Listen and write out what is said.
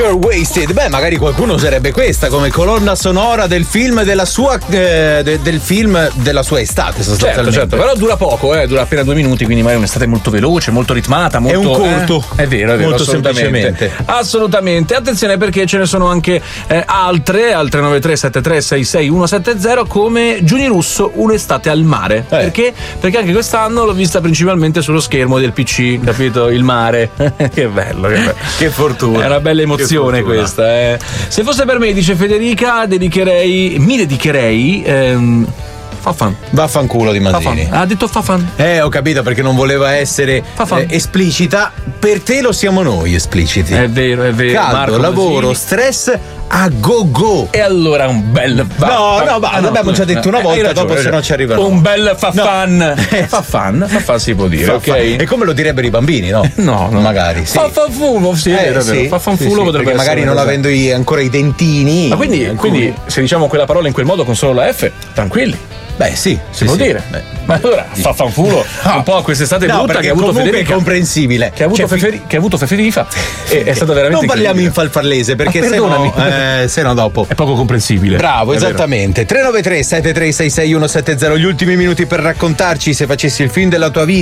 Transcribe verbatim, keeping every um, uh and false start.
Wasted, beh, magari qualcuno userebbe questa come colonna sonora del film della sua eh, de, del film della sua estate, sostanzialmente. Certo, certo, però dura poco, eh, dura appena due minuti, quindi magari è un'estate molto veloce, molto ritmata, molto. È un corto. Eh? È vero, è vero, molto assolutamente. semplicemente. Assolutamente. Attenzione perché ce ne sono anche eh, altre al tre nove tre sette tre sei sei uno sette zero come Giuni Russo, un'estate al mare. Eh. Perché? Perché anche quest'anno l'ho vista principalmente sullo schermo del P C, capito? Il mare. Che bello, che bello. Che fortuna. È una bella emozione questa, eh. Se fosse per me, dice Federica, dedicherei, mi dedicherei ehm, Fafan. Vaffanculo di Masini. Ha detto Fafan. Eh, ho capito, perché non voleva essere eh, esplicita. Per te lo siamo noi espliciti. È vero, è vero. Caldo, Marco lavoro, Masini. stress a go go. E allora un bel va, No, no, va, l'abbiamo già detto una volta, ragione, dopo se no ci arriverà. Un bel Fafan. No. Fafan, Fafan si può dire, Fafan. Ok? E come lo direbbero i bambini, no? No, no. Magari sì. Faffanfulo, sì, eh, è vero, sì, Faffanfulo sì, sì, potrebbe perché magari non avendo i, ancora i dentini. Ma quindi, quindi se diciamo quella parola in quel modo con solo la F, tranquilli. Beh, sì, si sì, può sì. dire. Beh. Ma allora, Faffanfulo, no. un po' quest'estate no, brutta che ha avuto Federica. È comprensibile. Che ha avuto, cioè, Feferi, che ha avuto Feferifa. E è stato veramente. Non parliamo in falfarlese perché se no, eh, se no dopo. È poco comprensibile. Bravo, è esattamente. tre nove tre sette tre sei sei uno sette zero, gli ultimi minuti per raccontarci se facessi il film della tua vita.